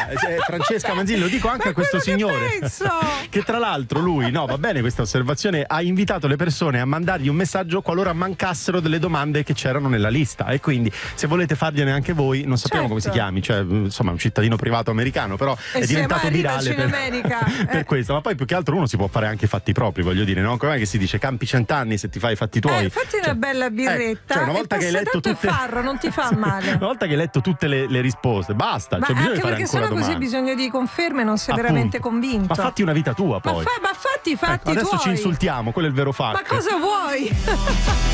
Allora, Francesca Manzini, lo dico anche a questo signore che tra l'altro lui, no, va bene questa osservazione, ha invitato le persone a mandargli un messaggio qualora mancassero delle domande che c'erano nella lista, e quindi se volete fargliene anche voi, non sappiamo come si chiami, cioè insomma un cittadino privato americano, però è diventato virale per questo, ma poi più che altro uno si può fare anche i fatti propri, voglio dire, no? Com'è che si dice, campi 100 anni se ti fai i fatti tuoi. Fatti una bella birretta, cioè una volta che hai letto tutte farro, non ti fa male. Una volta che hai letto tutte le risposte, basta, ma c'è bisogno anche di fare perché ancora sennò così domande. bisogno di conferme, non sei veramente convinto. Ma fatti una vita tua poi. Ma fatti i fatti adesso tuoi. ci insultiamo, quello è il vero fatto. Ma cosa vuoi?